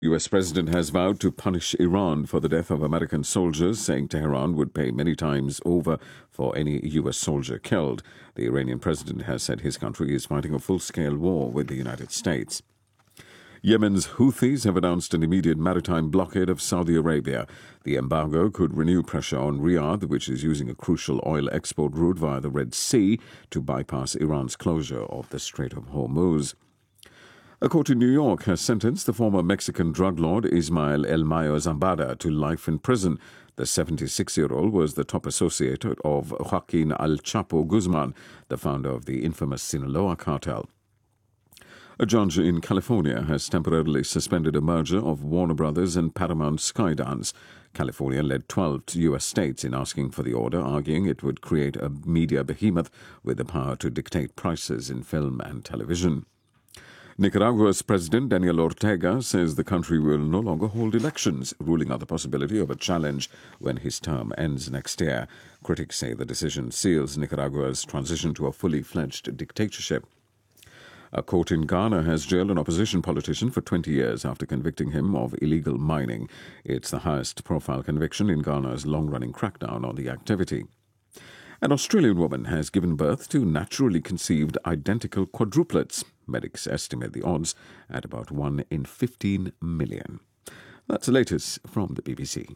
U.S. President has vowed to punish Iran for the death of American soldiers, saying Tehran would pay many times over for any U.S. soldier killed. The Iranian president has said his country is fighting a full-scale war with the United States. Yemen's Houthis have announced an immediate maritime blockade of Saudi Arabia. The embargo could renew pressure on Riyadh, which is using a crucial oil export route via the Red Sea to bypass Iran's closure of the Strait of Hormuz. A court in New York has sentenced the former Mexican drug lord Ismael El Mayo Zambada to life in prison. The 76-year-old was the top associate of Joaquin El Chapo Guzman, the founder of the infamous Sinaloa cartel. A judge in California has temporarily suspended a merger of Warner Brothers and Paramount Skydance. California led 12 U.S. states in asking for the order, arguing it would create a media behemoth with the power to dictate prices in film and television. Nicaragua's President Daniel Ortega says the country will no longer hold elections, ruling out the possibility of a challenge when his term ends next year. Critics say the decision seals Nicaragua's transition to a fully fledged dictatorship. A court in Ghana has jailed an opposition politician for 20 years after convicting him of illegal mining. It's the highest-profile conviction in Ghana's long-running crackdown on the activity. An Australian woman has given birth to naturally conceived identical quadruplets. Medics estimate the odds at about 1 in 15 million. That's the latest from the BBC.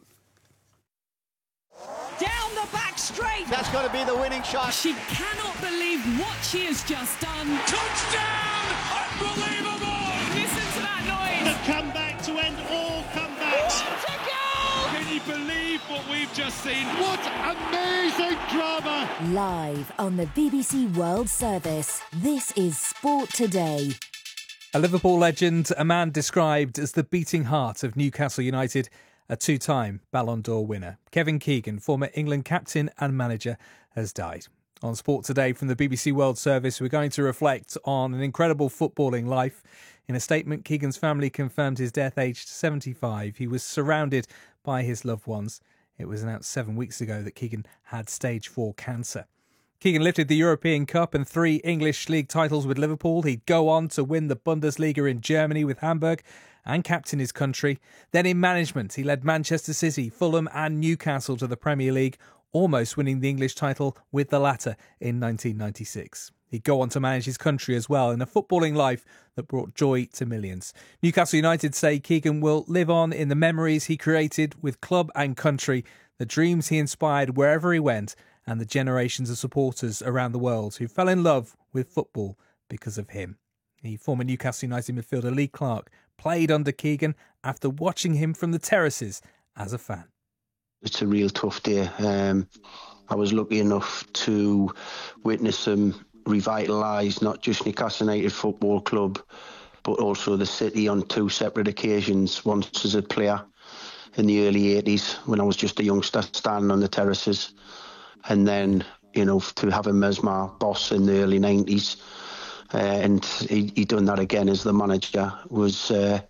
Down the back straight. That's got to be the winning shot. She cannot believe what she has just done. Touchdown! Unbelievable! Listen to that noise. The comeback to end all comebacks. What a goal! Can you believe what we've just seen? What amazing drama! Live on the BBC World Service, this is Sport Today. A Liverpool legend, a man described as the beating heart of Newcastle United, a two-time Ballon d'Or winner. Kevin Keegan, former England captain and manager, has died. On Sport Today from the BBC World Service, we're going to reflect on an incredible footballing life. In a statement, Keegan's family confirmed his death aged 75. He was surrounded by his loved ones. It was announced 7 weeks ago that Keegan had stage 4 cancer. Keegan lifted the European Cup and 3 English League titles with Liverpool. He'd go on to win the Bundesliga in Germany with Hamburg and captain his country. Then in management, he led Manchester City, Fulham and Newcastle to the Premier League, almost winning the English title with the latter in 1996. He'd go on to manage his country as well in a footballing life that brought joy to millions. Newcastle United say Keegan will live on in the memories he created with club and country, the dreams he inspired wherever he went, and the generations of supporters around the world who fell in love with football because of him. The former Newcastle United midfielder Lee Clark played under Keegan after watching him from the terraces as a fan. It's a real tough day. I was lucky enough to witness him revitalise not just Newcastle United Football Club, but also the city on 2 separate occasions. Once as a player in the early 80s when I was just a youngster standing on the terraces, and then, to have him as my boss in the early 90s. And he done that again as the manager was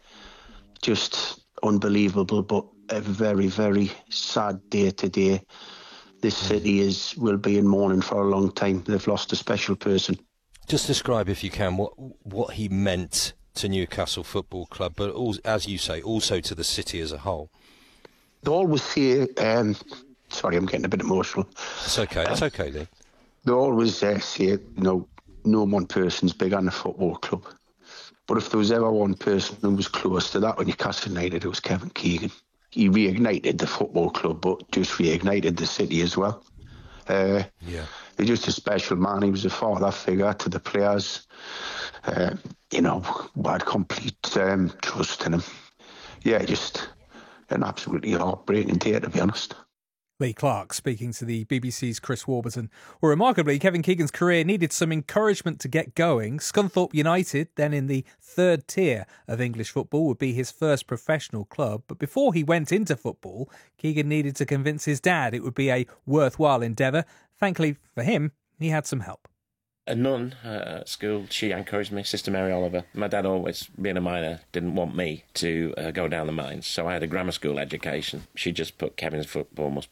just unbelievable, but a very, very sad day today. This city will be in mourning for a long time. They've lost a special person. Just describe, if you can, what he meant to Newcastle Football Club, but also, as you say, also to the city as a whole. They always say, sorry, I'm getting a bit emotional. It's okay, Lee. They always say, no one person's big on the football club. But if there was ever one person who was close to that when Newcastle United, it was Kevin Keegan. He reignited the football club, but just reignited the city as well. He's just a special man. He was a father figure to the players. I had complete trust in him. Yeah, just an absolutely heartbreaking day, to be honest. Lee Clark speaking to the BBC's Chris Warburton. Well, remarkably, Kevin Keegan's career needed some encouragement to get going. Scunthorpe United, then in the 3rd tier of English football, would be his first professional club. But before he went into football, Keegan needed to convince his dad it would be a worthwhile endeavour. Thankfully for him, he had some help. A nun at school, she encouraged me, Sister Mary Oliver. My dad always, being a miner, didn't want me to go down the mines, so I had a grammar school education. She just put Kevin's football must